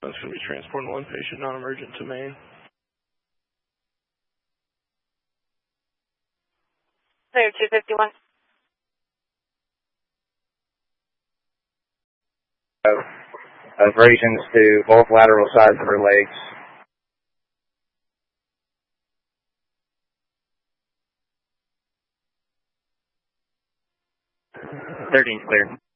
That's going to be transporting one patient non-emergent to Maine. Clear 251. Abrasions to both lateral sides of her legs. 13's clear.